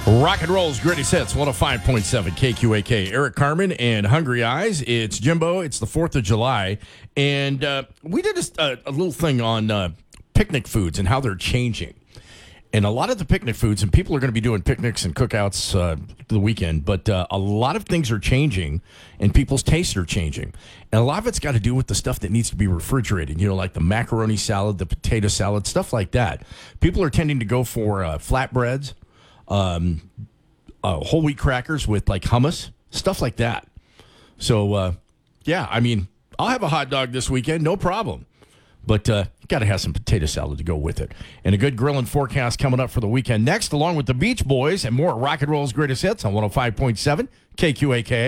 Rock and Roll's Greatest Hits, 105.7 KQAK. Eric Carmen and Hungry Eyes. It's Jimbo. It's the 4th of July. And we did a little thing on picnic foods and how they're changing. And a lot of the picnic foods, and people are going to be doing picnics and cookouts the weekend, but a lot of things are changing, and people's tastes are changing. And a lot of it's got to do with the stuff that needs to be refrigerated, like the macaroni salad, the potato salad, stuff like that. People are tending to go for flatbreads, whole wheat crackers with like hummus, stuff like that. So, yeah, I mean, I'll have a hot dog this weekend, no problem. But you got to have some potato salad to go with it. And a good grilling forecast coming up for the weekend next, along with the Beach Boys and more Rock and Roll's Greatest Hits on 105.7 KQAK.